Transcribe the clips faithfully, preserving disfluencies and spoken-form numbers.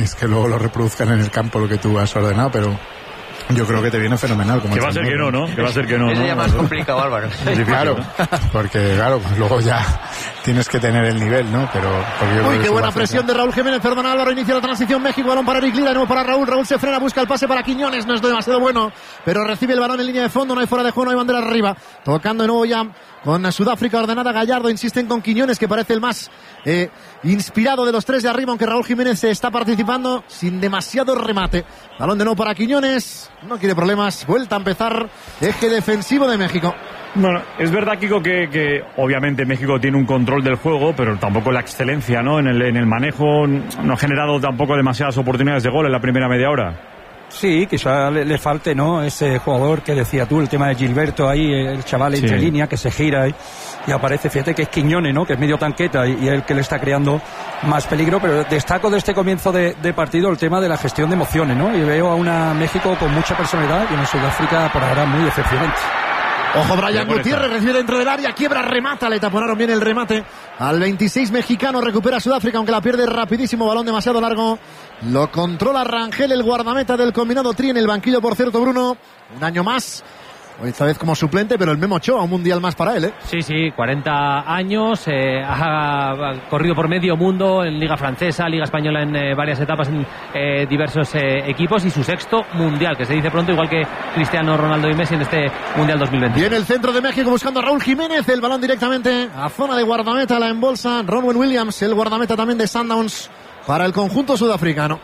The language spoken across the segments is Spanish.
es que luego lo reproduzcan en el campo lo que tú has ordenado, pero yo creo que te viene fenomenal. Como que va a ser que no, ¿no? Que va a ser que no. Es ¿no? ya más complicado, Álvaro. Sí, claro, porque claro, pues luego ya tienes que tener el nivel, ¿no? Pero uy, qué buena presión de Raúl Jiménez. Perdón, Álvaro, inicia la transición. México, balón para Eric Lira, de nuevo para Raúl. Raúl se frena, busca el pase para Quiñones. No es demasiado bueno, pero recibe el balón en línea de fondo. No hay fuera de juego, no hay bandera arriba. Tocando de nuevo ya con Sudáfrica ordenada. Gallardo, insisten con Quiñones, que parece el más eh, inspirado de los tres de arriba, aunque Raúl Jiménez está participando sin demasiado remate. Balón de nuevo para Quiñones, no quiere problemas. Vuelta a empezar eje defensivo de México. Bueno, es verdad, Kiko, que, que obviamente México tiene un control del juego, pero tampoco la excelencia, ¿no? En el, en el manejo no ha generado tampoco demasiadas oportunidades de gol en la primera media hora. Sí, quizá le, le falte, ¿no? Ese jugador que decía tú, el tema de Gilberto ahí, el chaval entre sí. línea que se gira y, y aparece, fíjate que es Quiñones, ¿no? Que es medio tanqueta y, y el que le está creando más peligro, pero destaco de este comienzo de, de partido el tema de la gestión de emociones, ¿no? Y veo a una México con mucha personalidad y una Sudáfrica por ahora muy decepcionante. Ojo, Brian Gutiérrez recibe dentro del área, quiebra, remata, le taponaron bien el remate al veintiséis mexicano, recupera Sudáfrica, aunque la pierde rapidísimo, balón demasiado largo, lo controla Rangel, el guardameta del combinado Tri, en el banquillo, por cierto, Bruno, un año más, esta vez como suplente, pero el Memo Ochoa, un mundial más para él, ¿eh? Sí, sí, cuarenta años, eh, ha corrido por medio mundo en Liga Francesa, Liga Española en eh, varias etapas en eh, diversos eh, equipos, y su sexto mundial, que se dice pronto, igual que Cristiano Ronaldo y Messi en este Mundial dos mil veinte. Viene el centro de México buscando a Raúl Jiménez, el balón directamente a zona de guardameta, la embolsa Ronwen Williams, el guardameta también de Sundowns para el conjunto sudafricano.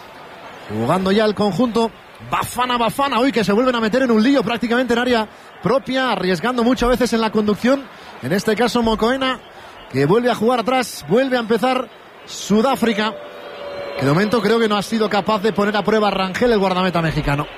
Jugando ya el conjunto Bafana Bafana, hoy que se vuelven a meter en un lío prácticamente en área propia, arriesgando mucho a veces en la conducción, en este caso Mokoena, que vuelve a jugar atrás, vuelve a empezar Sudáfrica, que de momento creo que no ha sido capaz de poner a prueba a Rangel, el guardameta mexicano.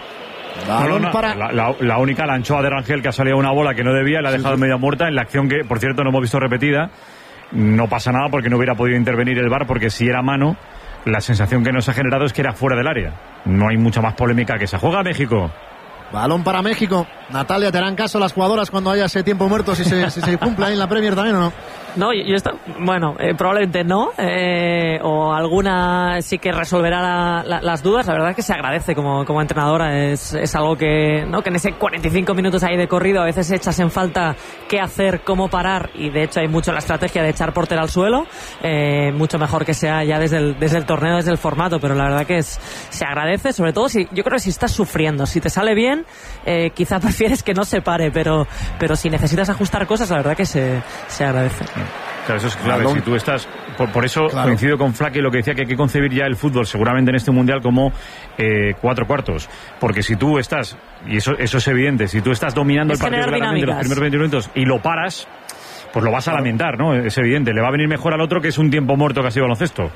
Balón no, no, para... la, la, la única, la anchoa de Rangel, que ha salido una bola que no debía, la ha dejado sí, sí. media muerta en la acción que, por cierto, no hemos visto repetida. No pasa nada porque no hubiera podido intervenir el V A R, porque si era mano, la sensación que nos ha generado es que era fuera del área. No hay mucha más polémica que esa. Juega México. Balón para México. Natalia, ¿te harán caso las jugadoras cuando haya ese tiempo muerto, si se, si se cumple ahí en la Premier también o no? No, yo esto, bueno, eh, probablemente no, eh, o alguna sí que resolverá la, la, las dudas. La verdad es que se agradece como, como entrenadora, es, es algo que, ¿no? Que en ese cuarenta y cinco minutos ahí de corrido a veces echas en falta qué hacer, cómo parar, y de hecho hay mucho la estrategia de echar portero al suelo, eh, mucho mejor que sea ya desde el, desde el torneo, desde el formato, pero la verdad que es, se agradece, sobre todo si, yo creo que si estás sufriendo, si te sale bien, eh, quizá prefieres que no se pare, pero, pero si necesitas ajustar cosas, la verdad que se, se agradece. Claro, eso es clave. Si tú estás, por, por eso claro. coincido con Flaque lo que decía, que hay que concebir ya el fútbol seguramente en este mundial como eh, cuatro cuartos, porque si tú estás, y eso eso es evidente, si tú estás dominando es el partido claramente los primeros veinte minutos y lo paras, pues lo vas a lamentar, ¿no? Es evidente, le va a venir mejor al otro, que es un tiempo muerto que ha sido baloncesto.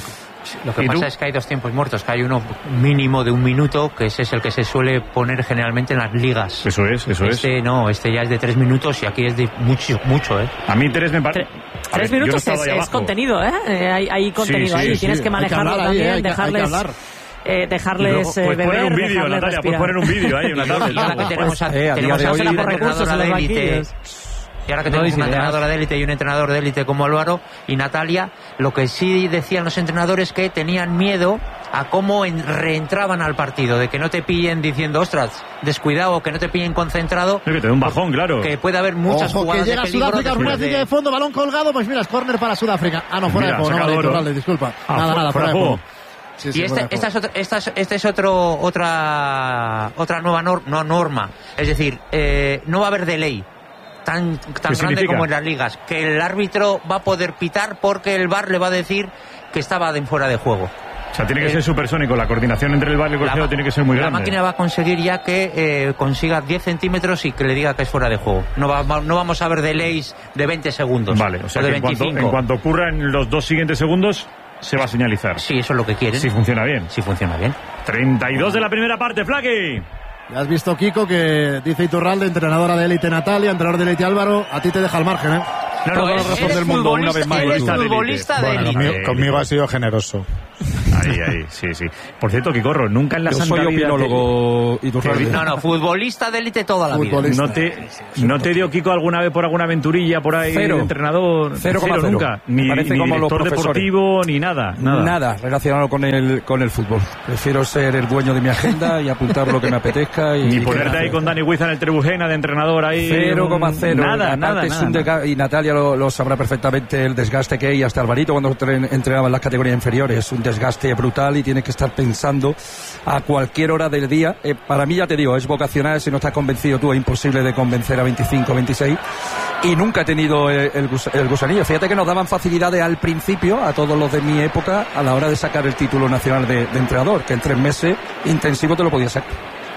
Lo que pasa tú? es que hay dos tiempos muertos, que hay uno mínimo de un minuto, que ese es el que se suele poner generalmente en las ligas. Eso es, eso este, es. No, este ya es de tres minutos y aquí es de mucho, mucho, ¿eh? A mí tres me parece... Tres ver, minutos no es, es contenido, ¿eh? eh hay, hay contenido sí, sí, ahí, sí, tienes sí. que manejarlo que también, ahí, dejarles... Hay que Eh, dejarles eh, beber, poner un vídeo, Natalia, puedes poner un vídeo ahí, una tablet. Y ahora que tenemos a, eh, tenemos a, a una entrenadora de élite, y ahora que tenemos no una entrenadora de élite y un entrenador de élite como Álvaro y Natalia, lo que sí decían los entrenadores que tenían miedo a cómo en, reentraban al partido, de que no te pillen diciendo, ostras, descuidado, que no te pillen concentrado. Sí, que te dé un bajón, claro. Que puede haber muchas Ojo, jugadas que llega de peligro. Sudáfrica, una de... de fondo, balón colgado, pues mira, es córner para Sudáfrica. Ah, no, fuera mira, de juego, no, vale, vale, disculpa. Ah, nada, nada, fuera de juego. Sí, sí, y este, esta es, otra, esta es, este es otro, otra, otra nueva norma, no, norma. Es decir, eh, no va a haber delay tan, tan grande significa? como en las ligas, que el árbitro va a poder pitar porque el V A R le va a decir que estaba de fuera de juego. O sea, tiene que eh, ser supersónico, la coordinación entre el V A R y el colegiado tiene que ser muy la grande. La máquina va a conseguir ya que eh, consiga diez centímetros y que le diga que es fuera de juego. No, va, no vamos a ver delays de veinte segundos. Vale, o sea o de que en cuanto, en cuanto ocurra en los dos siguientes segundos, se va a señalizar. Sí, eso es lo que quieren. Si funciona bien. Si funciona bien. treinta y dos de la primera parte, Flaky. Ya has visto, Kiko, que dice Iturralde, entrenadora de élite Natalia, entrenador de élite Álvaro, a ti te deja al margen, ¿eh? No, no, no, del mundo una vez más. Eres futbolista de élite. Bueno, conmigo, conmigo ha sido generoso. Ahí, ahí, sí, sí. Por cierto, Quicorro, nunca en la Yo santa soy vida opinólogo te... y tu No, no, futbolista de élite toda la vida. ¿No te, ¿No te dio Kiko alguna vez por alguna aventurilla por ahí cero. de entrenador? Cero, cero, cero. nunca. Ni, Parece ni como director los deportivo, ni nada, nada. Nada relacionado con el, con el fútbol. Prefiero ser el dueño de mi agenda y apuntar lo que me apetezca. Y, ni y ponerte ahí con Dani Huiza en el Trebujena de entrenador ahí. cero coma cero. Nada, nada, es nada, un nada. Y Natalia lo, lo sabrá perfectamente, el desgaste que hay. Hasta Alvarito cuando entrenaba en las categorías inferiores. Un desgaste brutal y tienes que estar pensando a cualquier hora del día. Eh, para mí, ya te digo, es vocacional. Si no estás convencido tú, es imposible de convencer a veinticinco, veintiséis. Y nunca he tenido el, el, gus, el gusanillo. Fíjate que nos daban facilidades al principio, a todos los de mi época, a la hora de sacar el título nacional de, de entrenador, que en tres meses intensivo te lo podía sacar.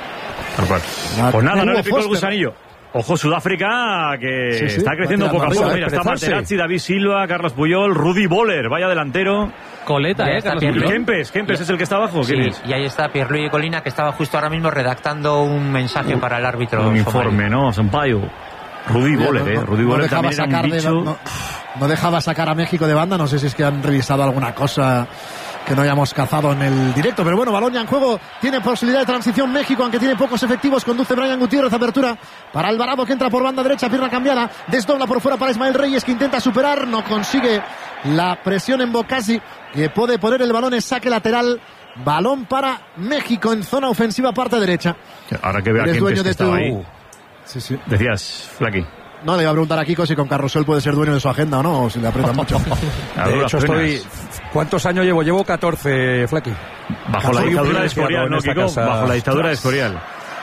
Pues nada, no le picó el gusanillo. Ojo, Sudáfrica, que sí, sí, está creciendo poco a poco. Mira, está Materazzi, David Silva, Carlos Puyol, Rudy Boller, vaya delantero. Coleta, ¿eh? Kempes, Kempes es el que está abajo. Sí, ¿Quién es? Y ahí está Pierluigi Colina, que estaba justo ahora mismo redactando un mensaje uh, para el árbitro. Un informe, ¿no? Sampaio. Rudy Boller, no, ¿eh? no, Rudy no Boller también era un bicho. De, no, no dejaba sacar a México de banda, no sé si es que han revisado alguna cosa que no hayamos cazado en el directo, pero bueno, balón ya en juego, tiene posibilidad de transición México, aunque tiene pocos efectivos, conduce Brian Gutiérrez, apertura para Alvarado, que entra por banda derecha, pierna cambiada, desdobla por fuera para Ismael Reyes, que intenta superar, no consigue la presión en Bocasi, que puede poner el balón en saque lateral, balón para México en zona ofensiva, parte derecha. Ahora que vea quién dueño que de tu... ahí. Sí, sí. Decías, Flaqui. No, le iba a preguntar a Kiko si con Carrusel puede ser dueño de su agenda o no, o si le aprieta mucho. De hecho, estoy... ¿Cuántos años llevo? Llevo catorce, Flaqui. Bajo la dictadura de Escorial, ¿no, Kiko? Bajo la dictadura de Escorial.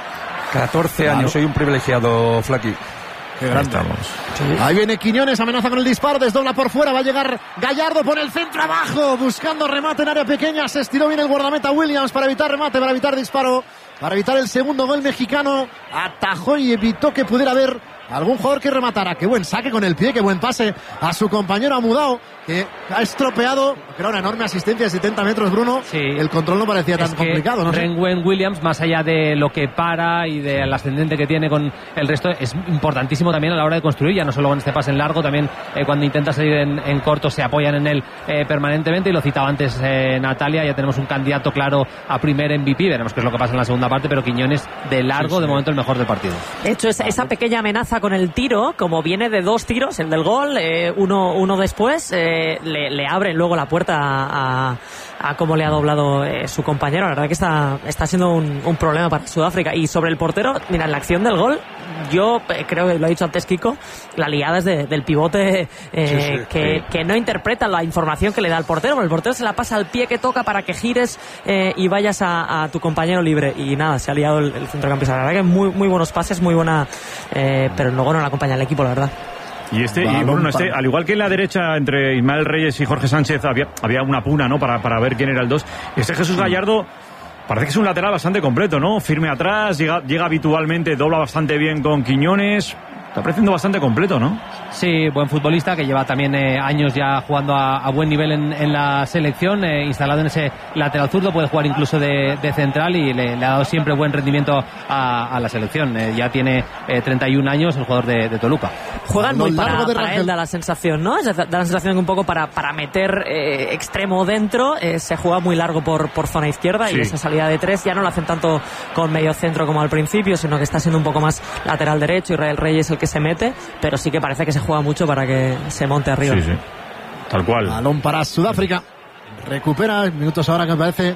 catorce años, soy un privilegiado, Flaqui. Qué grande. Sí. Ahí viene Quiñones, amenaza con el disparo, desdobla por fuera, va a llegar Gallardo, pone el centro abajo, buscando remate en área pequeña, se estiró bien el guardameta Williams para evitar remate, para evitar disparo, para evitar el segundo gol mexicano, atajó y evitó que pudiera haber algún jugador que rematara. Qué buen saque con el pie, qué buen pase a su compañero Amudao, que ha estropeado, que era una enorme asistencia de setenta metros, Bruno. Sí. El control no parecía tan es complicado, ¿no? Renwen Williams, más allá de lo que para y del ascendente que tiene con el resto, es importantísimo también a la hora de construir, ya no solo con este pase en largo, también eh, cuando intenta salir en, en corto se apoyan en él eh, permanentemente, y lo citaba antes eh, Natalia, ya tenemos un candidato claro a primer M V P, veremos qué es lo que pasa en la segunda parte, pero Quiñones de largo, sí, sí. de momento el mejor del partido. De hecho, esa, esa pequeña amenaza con el tiro, como viene de dos tiros, el del gol, eh, uno, uno después, eh, le, le abren luego la puerta a, a, a cómo le ha doblado eh, su compañero. La verdad que está, está siendo un, un problema para Sudáfrica. Y sobre el portero, mira, en la acción del gol, yo eh, creo que lo ha dicho antes Kiko, la liada es de, del pivote eh, sí, sí, que, sí. que no interpreta la información que le da el portero, porque el portero se la pasa al pie que toca para que gires eh, y vayas a, a tu compañero libre, y nada, se ha liado el, el centrocampista. La verdad que muy, muy buenos pases, muy buena, eh, pero luego no le acompaña el equipo, la verdad. Y este, y Bruno, este, al igual que en la derecha entre Ismael Reyes y Jorge Sánchez había, había una puna, ¿no? Para, para ver quién era el dos. Este Jesús Gallardo parece que es un lateral bastante completo, ¿no? Firme atrás, llega, llega habitualmente, dobla bastante bien con Quiñones. Está pareciendo bastante completo, ¿no? Sí, buen futbolista que lleva también eh, años ya jugando a, a buen nivel en, en la selección, eh, instalado en ese lateral zurdo, puede jugar incluso de, de central, y le, le ha dado siempre buen rendimiento a, a la selección. Eh, ya tiene eh, treinta y un años el jugador de, de Toluca. Juegan muy para, para él, da la sensación, ¿no? Da la sensación que un poco para, para meter eh, extremo dentro, eh, se juega muy largo por, por zona izquierda, sí. Y esa salida de tres ya no lo hacen tanto con medio centro como al principio, sino que está siendo un poco más lateral derecho, y Israel Reyes el que se mete, pero sí que parece que se juega mucho para que se monte arriba. Sí, sí. Tal cual. Balón para Sudáfrica. Recupera minutos ahora que me parece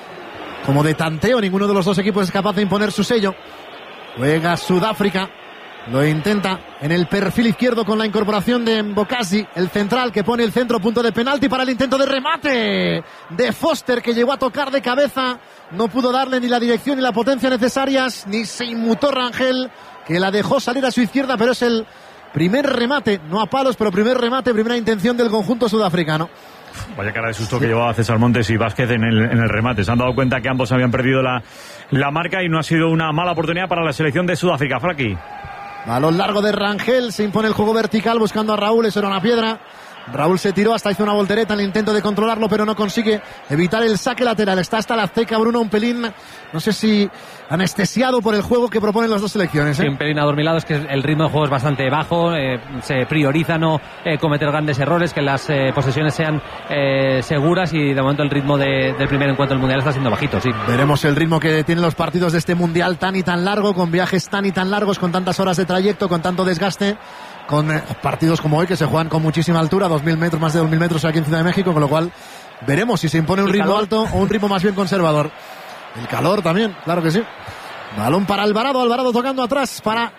como de tanteo. Ninguno de los dos equipos es capaz de imponer su sello. Juega Sudáfrica. Lo intenta en el perfil izquierdo con la incorporación de Mbokasi, el central que pone el centro, punto de penalti para el intento de remate de Foster, que llegó a tocar de cabeza. No pudo darle ni la dirección ni la potencia necesarias, ni se inmutó Rangel, que la dejó salir a su izquierda, pero es el primer remate, no a palos, pero primer remate, primera intención del conjunto sudafricano. Vaya cara de susto sí. que llevaba César Montes y Vázquez en el, en el remate. Se han dado cuenta que ambos habían perdido la, la marca, y no ha sido una mala oportunidad para la selección de Sudáfrica. Flaqui. Balón largo de Rangel, se impone el juego vertical buscando a Raúl, eso era una piedra. Raúl se tiró, hasta hizo una voltereta en el intento de controlarlo, pero no consigue evitar el saque lateral. Está hasta la ceca Bruno, un pelín, no sé si anestesiado por el juego que proponen las dos selecciones. ¿eh? Sí, un pelín adormilado, es que el ritmo de juego es bastante bajo, eh, se prioriza no eh, cometer grandes errores, que las eh, posesiones sean eh, seguras, y de momento el ritmo de, del primer encuentro del Mundial está siendo bajito, sí. Veremos el ritmo que tienen los partidos de este Mundial tan y tan largo, con viajes tan y tan largos, con tantas horas de trayecto, con tanto desgaste, con eh, partidos como hoy que se juegan con muchísima altura, dos mil metros, más de dos mil metros aquí en Ciudad de México, con lo cual veremos si se impone un ritmo calor? alto o un ritmo más bien conservador. El calor también, claro que sí. Balón para Alvarado, Alvarado tocando atrás para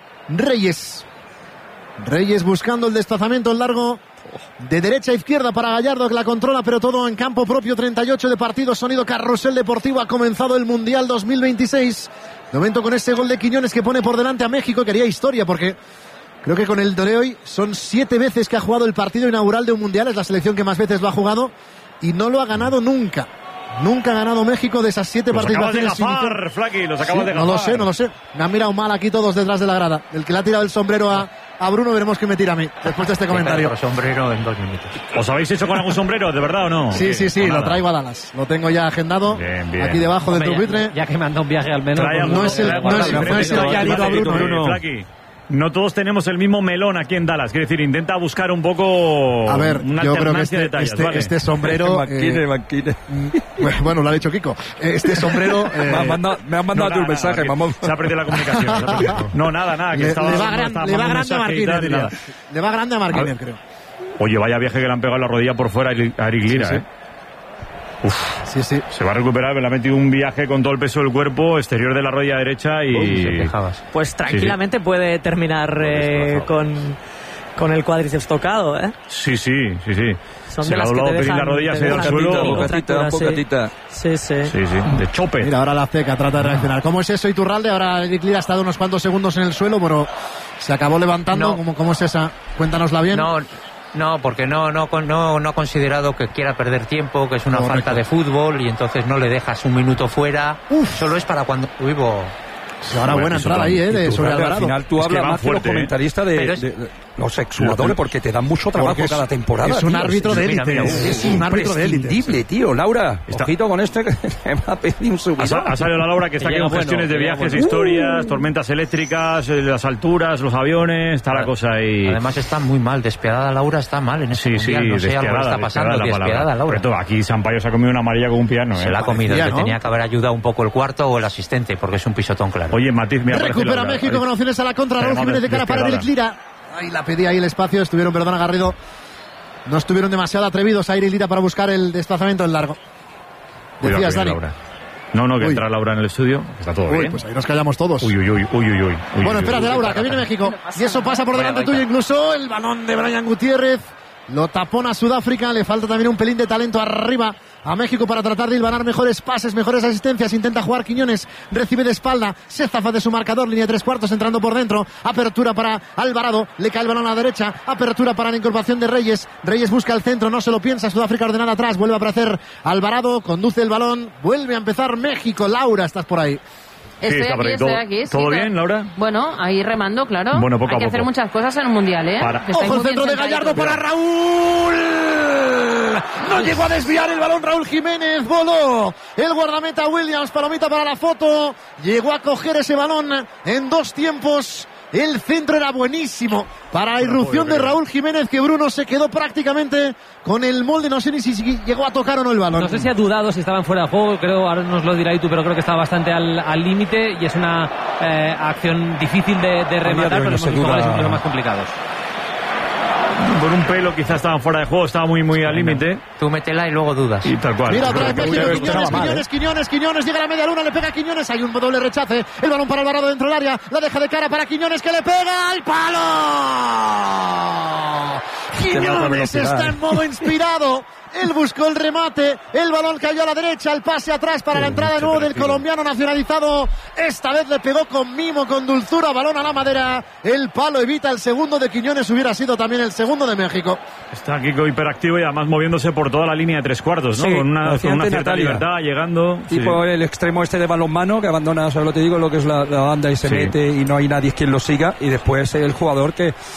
Reyes. Reyes buscando el desplazamiento largo de derecha a izquierda para Gallardo, que la controla, pero todo en campo propio. Treinta y ocho de partido, sonido Carrusel Deportivo. Ha comenzado el Mundial dos mil veintiséis. De momento con ese gol de Quiñones que pone por delante a México, quería historia, porque creo que con el de hoy son siete veces que ha jugado el partido inaugural de un Mundial. Es la selección que más veces lo ha jugado y no lo ha ganado nunca. Nunca ha ganado México de esas siete los participaciones. Acabas de gafar, Flaky, los acabas sí, de gafar. No lo sé, no lo sé. Me han mirado mal aquí todos detrás de la grada. El que le ha tirado el sombrero a, a Bruno, veremos que me tira a mí después de este comentario. Sombrero en dos minutos. ¿Os habéis hecho con algún sombrero, de verdad o no? Sí, sí, sí, lo traigo a Dallas. Lo tengo ya agendado. Bien, bien. Aquí debajo del pupitre. Ya, ya que me han dado un viaje al menos. Pues no es el, no es, no es el que ha ido a Bruno. Bruno. Flaky. No todos tenemos el mismo melón aquí en Dallas. Quiero decir, intenta buscar un poco. A ver, una yo creo que este, de tallas, este, ¿vale? este sombrero. Banquine, eh, banquine. Bueno, lo ha dicho Kiko. Este sombrero. Eh, me, ha mandado, me han mandado no, tu nada, mensaje, nada, mamón. Se ha perdido la comunicación. Se ha perdido. No, nada, nada. Que le, estaba, le va, no gran, estaba le va grande a tal, Marquínez, diría. Le va grande a Marquínez, creo. Oye, vaya viaje que le han pegado la rodilla por fuera a Eric Lira, sí, sí. ¿eh? Uf, sí, sí. Se va a recuperar, le ha metido un viaje con todo el peso del cuerpo, exterior de la rodilla derecha y... Uy, pues tranquilamente sí, sí. puede terminar eh, con, con el cuádriceps tocado, ¿eh? Sí, sí, sí, sí. Son se le ha doblado dejan, la rodilla, se ha ido al suelo. Bocatita, bocatita. Sí, sí. Sí, sí, de chope. Mira, ahora la Ceca trata de reaccionar. ¿Cómo es eso, Iturralde? Ahora Eric Lira ha estado unos cuantos segundos en el suelo, pero se acabó levantando. No. ¿Cómo, ¿Cómo es esa? Cuéntanosla bien. No. No, porque no, no, no, no ha considerado que quiera perder tiempo, que es una Correcto. falta de fútbol, y entonces no le dejas un minuto fuera. Uf. Solo es para cuando... Uy, bo... Sí, ahora buena entrada ahí, ¿eh? De sobre Alvarado. Al final tú es hablas que más fuerte, que los comentaristas ¿eh? de, es... de, de los exjugadores, porque te dan mucho trabajo es, cada temporada. Es un tío. árbitro de élite. Mira, mira, es un árbitro de élite. Imprescindible, tío. Laura, Está... ojito con este que me va a pedir un subidón. Ha, ha salido la Laura que está aquí con bueno, gestiones de viajes, bueno. historias, uh. tormentas eléctricas, las alturas, los aviones, está la cosa ahí. Además está muy mal, despiadada Laura está mal en ese sí, mundial, sí, no sé, algo está pasando, despiadada, despiadada Laura. Pero aquí Sampaio se ha comido una amarilla con un piano, ¿eh? Se la ha comido, Parecía, que ¿no? tenía que haber ayudado un poco el cuarto o el asistente, porque es un pisotón claro. Oye, Matiz, mira, recupera México con opciones a la contra. Raúl Jiménez de cara para Eric Lira. Ahí la pedía ahí el espacio. Estuvieron, perdona Garrido, no estuvieron demasiado atrevidos a Eric Lira para buscar el desplazamiento en largo. Decías, Dani. Laura. No, no, que uy. entra Laura en el estudio. Está todo uy, bien. Pues ahí nos callamos todos. Uy, uy, uy, uy, uy, uy. Bueno, espérate, Laura, que viene México. Y eso pasa por delante tuyo incluso. El balón de Brian Gutiérrez. Lo tapona Sudáfrica. Le falta también un pelín de talento arriba a México para tratar de hilvanar mejores pases, mejores asistencias. Intenta jugar Quiñones, recibe de espalda, se zafa de su marcador, línea de tres cuartos, entrando por dentro. Apertura para Alvarado, le cae el balón a la derecha. Apertura para la incorporación de Reyes. Reyes busca el centro, no se lo piensa. Sudáfrica ordenada atrás, vuelve a aparecer Alvarado, conduce el balón, vuelve a empezar México. Laura, estás por ahí. Estoy sí, aquí, estoy aquí. ¿Todo sí, bien, Laura? Bueno, ahí remando, claro. Bueno, poco Hay a que poco. hacer muchas cosas en el Mundial, ¿eh? Para. Ojo, el centro de Gallardo para Raúl. No llegó a desviar el balón Raúl Jiménez. Voló el guardameta Williams. Palomita para la foto. Llegó a coger ese balón en dos tiempos. El centro era buenísimo para la irrupción de Raúl Jiménez, que Bruno se quedó prácticamente con el molde. No sé ni si llegó a tocar o no el balón. No sé si ha dudado si estaban fuera de juego, creo, ahora nos lo dirá tú, pero creo que estaba bastante al límite y es una eh, acción difícil de, de rematar, pero los jugadores son los más complicados. Por un pelo quizás estaban fuera de juego, estaba muy muy al límite. Tú métela y luego dudas. Y tal cual. Mira, otra vez México, Quiñones, Quiñones, mal, Quiñones, ¿eh? Quiñones, Quiñones, llega a la media luna, le pega a Quiñones, hay un doble rechace, el balón para Alvarado dentro del área, la deja de cara para Quiñones, que le pega al palo. Quiñones está en modo inspirado. Él buscó el remate, el balón cayó a la derecha, el pase atrás para la entrada de nuevo del colombiano nacionalizado. Esta vez le pegó con mimo, con dulzura, balón a la madera. El palo evita el segundo de Quiñones, hubiera sido también el segundo de México. Está Kiko hiperactivo y además moviéndose por toda la línea de tres cuartos, ¿no? Sí, con una, con una cierta Natalia. libertad, llegando. Tipo sí. el extremo este de balonmano que abandona, ¿sabes lo que te digo? Lo que es la, la banda y se sí. mete y no hay nadie quien lo siga. Y después el jugador que... que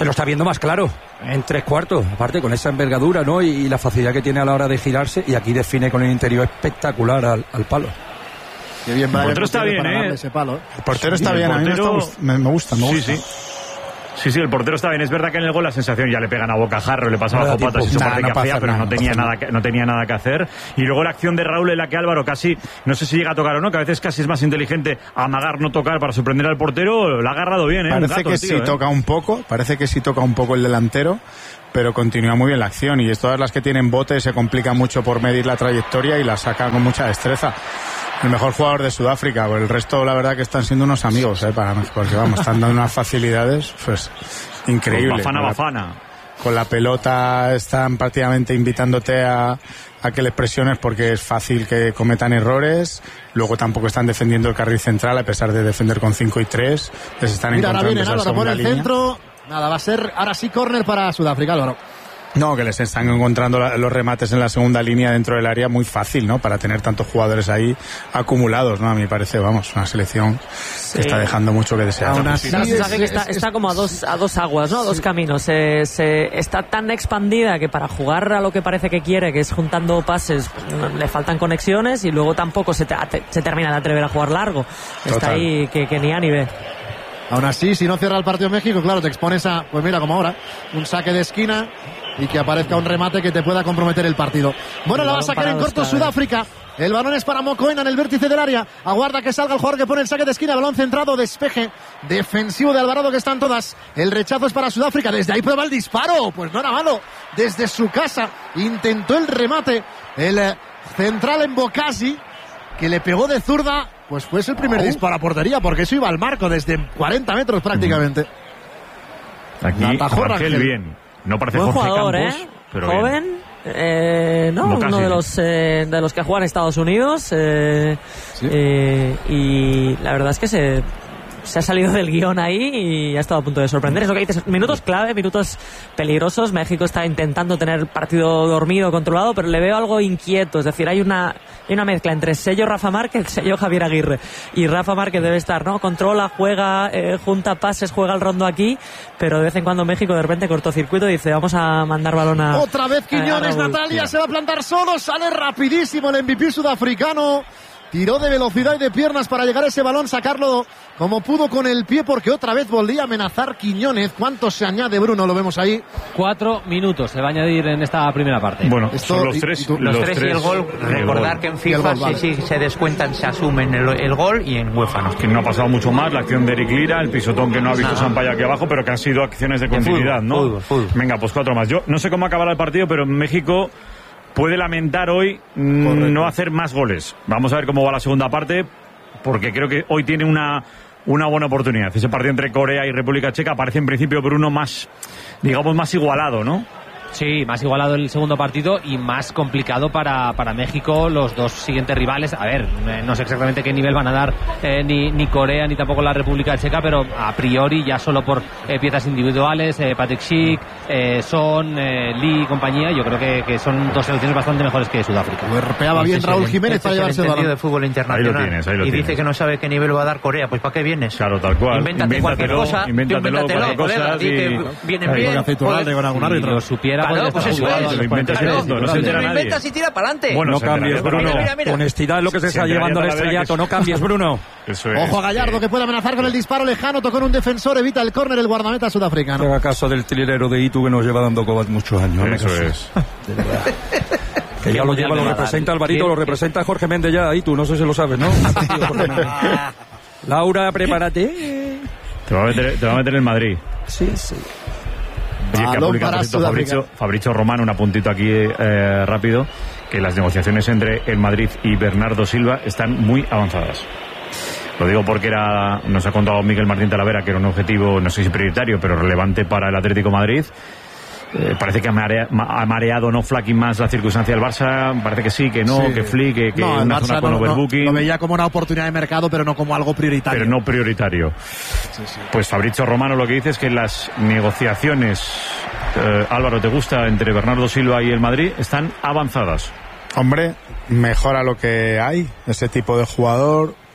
Se lo está viendo más claro, en tres cuartos, aparte con esa envergadura, ¿no? Y, y la facilidad que tiene a la hora de girarse, y aquí define con el interior espectacular al, al palo. Qué bien, el portero está bien, ¿eh? Ese palo, ¿eh? El portero sí, está bien, portero... a mí me, está, me, me gusta, me gusta. Sí, sí. Sí, sí, el portero está bien. Es verdad que en el gol la sensación ya le pegan a bocajarro, le pasaba bajo patas y eso parece que hacía, pero no tenía nada que, no tenía nada que hacer. Y luego la acción de Raúl en la que Álvaro casi, no sé si llega a tocar o no, que a veces casi es más inteligente amagar, no tocar para sorprender al portero, la ha agarrado bien, ¿eh? Parece gato, que tío, sí ¿eh? toca un poco, parece que sí toca un poco el delantero, pero continúa muy bien la acción, y todas las que tienen bote se complican mucho por medir la trayectoria y la saca con mucha destreza. El mejor jugador de Sudáfrica, el resto la verdad que están siendo unos amigos, ¿eh? Para, porque vamos, están dando unas facilidades, pues increíble. Bafana, con, la, bafana. con la pelota están prácticamente invitándote a, a que les presiones porque es fácil que cometan errores. Luego tampoco están defendiendo el carril central a pesar de defender con cinco y tres. Les están Mira, ahora encontrando viene esa Álvaro por segunda el línea. centro. Nada, va a ser ahora sí córner para Sudáfrica, Álvaro. No, que les están encontrando la, los remates en la segunda línea dentro del área muy fácil, ¿no? Para tener tantos jugadores ahí acumulados, ¿no? A mí me parece, vamos, una selección sí. que está dejando mucho que desear. Aún así, la sensación que está, está como a dos, a dos aguas, ¿no? A dos sí. caminos. Se, se, está tan expandida que para jugar a lo que parece que quiere, que es juntando pases, le faltan conexiones, y luego tampoco se, te, se termina de atrever a jugar largo. Total. Está ahí que, que ni a ni ve. Aún así, si no cierra el partido México, claro, te expones a, pues mira, como ahora, un saque de esquina y que aparezca un remate que te pueda comprometer el partido. Bueno, el la va a sacar en corto Sudáfrica. El balón es para Mokoena en el vértice del área. Aguarda que salga el jugador que pone el saque de esquina. Balón centrado, despeje defensivo de Alvarado, que están todas. El rechazo es para Sudáfrica. Desde ahí prueba el disparo. Pues no era malo. Desde su casa intentó el remate. El eh, central en Bocasi, que le pegó de zurda. Pues fue el primer oh. disparo a portería, porque eso iba al marco desde cuarenta metros prácticamente. Aquí Rangel bien. No parece buen Jorge jugador, Campos, ¿eh? pero joven, eh, no, Bocasi, uno de los eh, de los que juegan en Estados Unidos, eh, ¿sí? eh, y la verdad es que se se ha salido del guión ahí y ha estado a punto de sorprender. Es lo que dices, minutos clave, minutos peligrosos. México está intentando tener el partido dormido, controlado, pero le veo algo inquieto. Es decir, hay una, hay una mezcla entre sello Rafa Márquez, sello Javier Aguirre. Y Rafa Márquez debe estar, ¿no? Controla, juega, eh, junta pases, juega el rondo aquí, pero de vez en cuando México de repente cortocircuito y dice, vamos a mandar balón a... Otra vez Quiñones, a Natalia, se va a plantar solo, sale rapidísimo el M V P sudafricano. Tiró de velocidad y de piernas para llegar a ese balón, sacarlo como pudo con el pie, porque otra vez volvía a amenazar Quiñones. ¿Cuánto se añade, Bruno? Lo vemos ahí. Cuatro minutos se va a añadir en esta primera parte. Bueno, Esto, son los tres. Y, los, los tres, tres y el gol. Recordar que en FIFA gol, vale. sí, sí, se descuentan, se asumen el, el gol, y en UEFA no. Que no ha pasado mucho más. La acción de Eric Lira, el pisotón que no ha visto Sampaio aquí abajo, pero que han sido acciones de continuidad, fútbol, ¿no? Fútbol, fútbol. Venga, pues cuatro más. Yo no sé cómo acabará el partido, pero México puede lamentar hoy Correcto. no hacer más goles. Vamos a ver cómo va la segunda parte, porque creo que hoy tiene una, una buena oportunidad. Ese partido entre Corea y República Checa parece en principio, Bruno, más, digamos, más igualado, ¿no? Sí, más igualado el segundo partido y más complicado para, para México los dos siguientes rivales. A ver, no sé exactamente qué nivel van a dar eh, ni, ni Corea ni tampoco la República Checa, pero a priori ya solo por eh, piezas individuales, eh, Patrick Schick, eh, Son, eh, Lee y compañía, yo creo que, que son dos selecciones bastante mejores que Sudáfrica. Golpeaba bien Raúl Jiménez para llevarse el balón de fútbol internacional. Ahí lo tienes, ahí lo y tienes. Dice que no sabe qué nivel va a dar Corea, pues ¿para qué vienes? Claro, tal cual. Invéntate cualquier cosa, invéntatelo, invéntatelo, cosas y... que vienen bien. Si lo supiera, claro, pues eso es. Lo inventas y todo, no se entera nadie. Lo inventas y tira para adelante. Bueno, no cambies, Bruno. Mira, mira, mira. Honestidad es lo que se, se está llevando al estrellato. No cambies, Bruno. Eso es. Ojo a Gallardo, que puede amenazar con el disparo lejano. Tocó en un defensor, evita el córner el guardameta sudafricano. Haga caso del trilero de Itu, que nos lleva dando cobat muchos años. Eso ¿no? es. De verdad. Que ya lo lleva, lo representa Alvarito, lo representa Jorge Méndez ya, Itu, no sé si lo sabes, ¿no? Laura, prepárate. Te va a meter, te va a meter en Madrid. Sí, sí. Oye, que ha publicado Fabricio, Fabricio Romano, un apuntito aquí eh, rápido, que las negociaciones entre el Madrid y Bernardo Silva están muy avanzadas. Lo digo porque era, nos ha contado Miguel Martín Talavera que era un objetivo, no sé si prioritario, pero relevante para el Atlético de Madrid. Eh, parece que ha, marea, ha mareado no Flaky más la circunstancia del Barça. Parece que sí, que no, sí. que Flick, que, que no, una zona con no, overbooking. No, lo veía como una oportunidad de mercado, pero no como algo prioritario. Pero no prioritario. Sí, sí. Pues Fabricio Romano lo que dice es que las negociaciones, eh, Álvaro, ¿te gusta? Entre Bernardo Silva y el Madrid están avanzadas. Hombre, mejora lo que hay, ese tipo de jugador.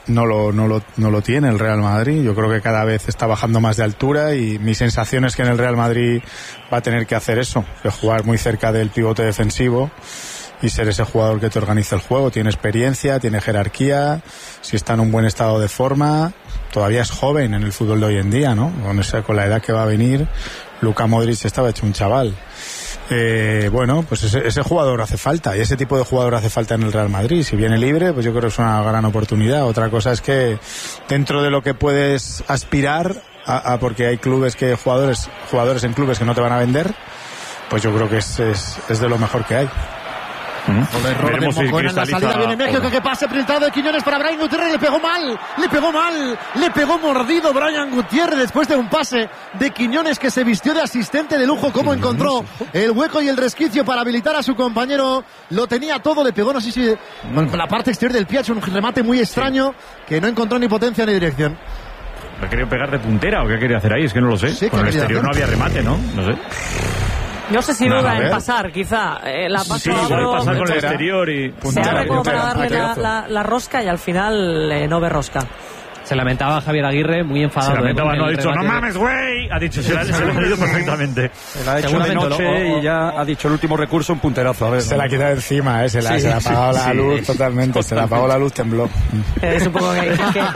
no lo, no lo, no lo tiene el Real Madrid. Yo creo que cada vez está bajando más de altura y mi sensación es que en el Real Madrid va a tener que hacer eso, de jugar muy cerca del pivote defensivo y ser ese jugador que te organiza el juego. Tiene experiencia, tiene jerarquía, si está en un buen estado de forma, todavía es joven en el fútbol de hoy en día, ¿no? Con, esa, con la edad que va a venir, Luka Modric estaba hecho un chaval. Eh, bueno, pues ese, ese jugador hace falta y ese tipo de jugador hace falta en el Real Madrid. Si viene libre, pues yo creo que es una gran oportunidad. Otra cosa es que dentro de lo que puedes aspirar a, a porque hay clubes que jugadores jugadores en clubes que no te van a vender, pues yo creo que es, es, es de lo mejor que hay. ¿Mm? El error de Mocona en la salida, viene México, que pase printado de Quiñones para Brian Gutiérrez, le pegó mal, le pegó mal, le pegó mordido Brian Gutiérrez después de un pase de Quiñones que se vistió de asistente de lujo, como encontró el hueco y el resquicio para habilitar a su compañero, lo tenía todo, le pegó, no sé si con la parte exterior del pie, ha hecho un remate muy extraño que no encontró ni potencia ni dirección. ¿Le quería pegar de puntera o qué quería hacer ahí? Es que no lo sé. Sí, con el exterior no había remate, ¿no? No sé. No sé si duda en pasar, quizá. Eh, la sí, puede pasar con el exterior y... Se abre como para darle la, la, la rosca y al final eh, no ve rosca. Se lamentaba Javier Aguirre, muy enfadado. Se lamentaba, no ha dicho, no mames, güey. Ha dicho, se lo ha leído perfectamente. Se la ha hecho de noche lo... y ya ha dicho el último recurso, un punterazo. A ver, se ¿no? la ha quitado encima, ¿eh? Se la, sí, se la ha apagado sí, la sí, luz sí, totalmente. Se la ha apagado la luz, tembló. Es un poco que,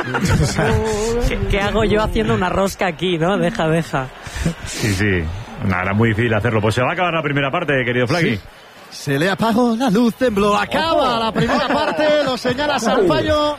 que, que, que hago yo haciendo una rosca aquí, ¿no? Deja, deja. Sí, sí. Nada, era muy difícil hacerlo. Pues se va a acabar la primera parte, querido Flaggy. Sí. Se le apagó la luz, tembló. Acaba oh. la primera parte, lo señala Sampaio.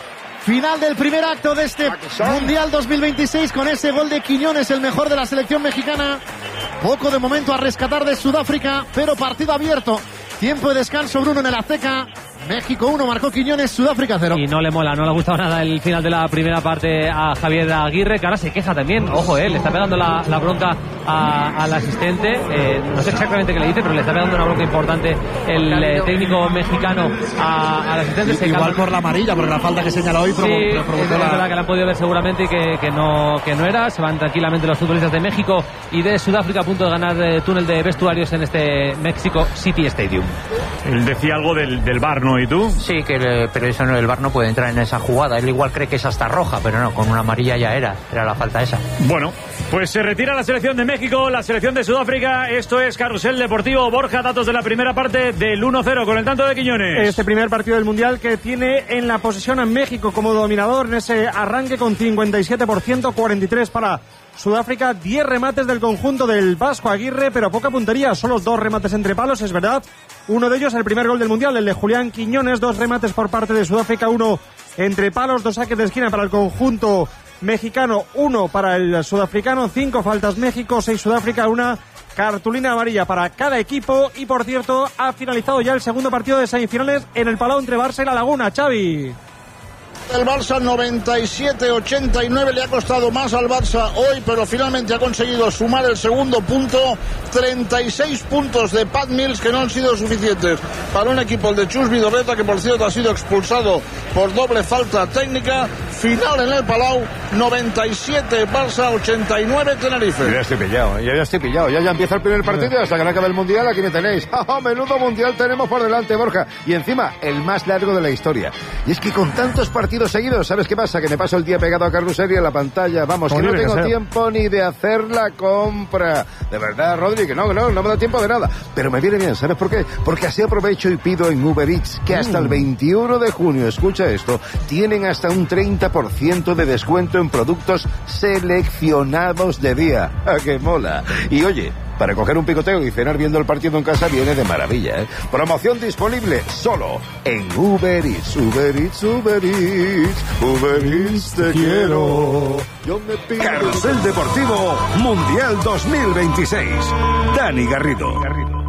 Final del primer acto de este Mundial dos mil veintiséis con ese gol de Quiñones, el mejor de la selección mexicana. Poco de momento a rescatar de Sudáfrica, pero partido abierto. Tiempo de descanso, Bruno, en el Azteca. México uno, marcó Quiñones, Sudáfrica cero. Y no le mola, no le ha gustado nada el final de la primera parte a Javier Aguirre, que ahora se queja también. Ojo, eh, le está pegando la, la bronca a, al asistente. Eh, no sé exactamente qué le dice, pero le está pegando una bronca importante el eh, técnico mexicano a, al asistente. Se Igual calma. Por la amarilla, porque la falta que señala hoy provo sí, provocó es la... verdad que la han podido ver seguramente y que, que, no, que no era. Se van tranquilamente los futbolistas de México y de Sudáfrica a punto de ganar eh, túnel de vestuarios en este Mexico City Stadium. Él decía algo del, del V A R, ¿no? ¿Y tú? Sí, que le, pero eso no, el V A R no puede entrar en esa jugada. Él igual cree que es hasta roja, pero no, con una amarilla ya era, era la falta esa. Bueno, pues se retira la selección de México, la selección de Sudáfrica. Esto es Carrusel Deportivo. Borja, datos de la primera parte del uno cero con el tanto de Quiñones. Este primer partido del Mundial que tiene en la posesión a México como dominador en ese arranque con cincuenta y siete por ciento, cuarenta y tres para Sudáfrica, diez remates del conjunto del Vasco Aguirre, pero poca puntería, solo dos remates entre palos, es verdad. Uno de ellos, el primer gol del Mundial, el de Julián Quiñones, dos remates por parte de Sudáfrica, uno entre palos, dos saques de esquina para el conjunto mexicano, uno para el sudafricano, cinco faltas México, seis Sudáfrica, una cartulina amarilla para cada equipo. Y por cierto, ha finalizado ya el segundo partido de semifinales en el Palau entre Barça y La Laguna. Xavi. El Barça noventa y siete ochenta y nueve, le ha costado más al Barça hoy, pero finalmente ha conseguido sumar el segundo punto. Treinta y seis puntos de Pat Mills que no han sido suficientes para un equipo, el de Chus Vidorreta, que por cierto ha sido expulsado por doble falta técnica. Final en el Palau, noventa y siete Barça, ochenta y nueve Tenerife. Yo ya estoy pillado, yo ya estoy pillado, ya, ya empieza el primer partido y hasta que no acabe el Mundial aquí me tenéis. ¡Oh, menudo Mundial tenemos por delante, Borja! Y encima, el más largo de la historia. Y es que con tantos partidos seguidos, ¿sabes qué pasa? Que me paso el día pegado a Carrusel y a la pantalla. Vamos, que no tengo tiempo ni de hacer la compra. De verdad, Rodri, que no, que no, no me da tiempo de nada. Pero me viene bien, ¿sabes por qué? Porque así aprovecho y pido en Uber Eats que hasta el veintiuno de junio, escucha esto, tienen hasta un treinta por ciento de descuento en productos seleccionados de día. ¡Ah, qué mola! Y oye, para coger un picoteo y cenar viendo el partido en casa viene de maravilla, ¿eh? Promoción disponible solo en Uber Eats. Uber Eats, Uber Eats, Uber Eats, te quiero. Yo me pido... Carrusel Deportivo Mundial dos mil veintiséis. Dani Garrido. Garrido.